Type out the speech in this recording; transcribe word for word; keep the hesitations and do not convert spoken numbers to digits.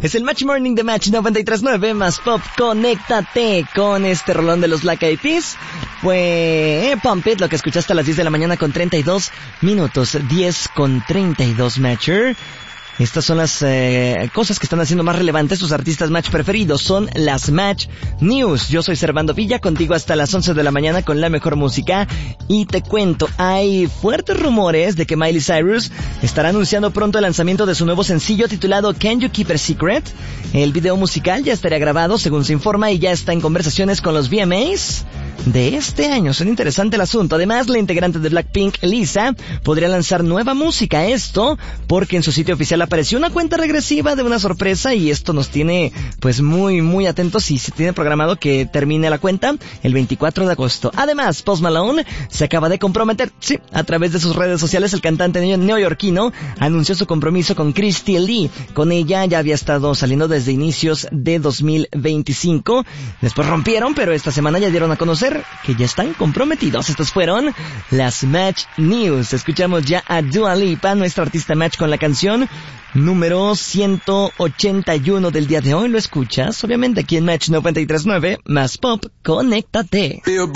Es el Match Morning de Match noventa y tres punto nueve más Pop. Conéctate con este rolón de los Black Eyed Peas. Fue eh, Pump It, lo que escuchaste a las diez de la mañana con treinta y dos minutos. diez con treinta y dos, Matcher. Estas son las eh, cosas que están haciendo más relevantes. Tus artistas Match preferidos son las Match News. Yo soy Servando Villa, contigo hasta las once de la mañana con la mejor música. Y te cuento, hay fuertes rumores de que Miley Cyrus estará anunciando pronto el lanzamiento de su nuevo sencillo titulado Can You Keep a Secret. El video musical ya estaría grabado, según se informa, y ya está en conversaciones con los V M As de este año. Suena interesante el asunto. Además, la integrante de Blackpink, Lisa, podría lanzar nueva música. Esto porque en su sitio oficial apareció una cuenta regresiva de una sorpresa, y esto nos tiene pues muy muy atentos, y se tiene programado que termine la cuenta el veinticuatro de agosto. Además, Post Malone se acaba de comprometer, sí, a través de sus redes sociales. El cantante neoyorquino anunció su compromiso con Christy Lee. Con ella ya había estado saliendo desde inicios de dos mil veinticinco. Después rompieron, pero esta semana ya dieron a conocer que ya están comprometidos. Estas fueron las Match News. Escuchamos ya a Dua Lipa, nuestra artista Match, con la canción número ciento ochenta y uno del día de hoy. Lo escuchas, obviamente, aquí en Match noventa y tres punto nueve más Pop. Conéctate.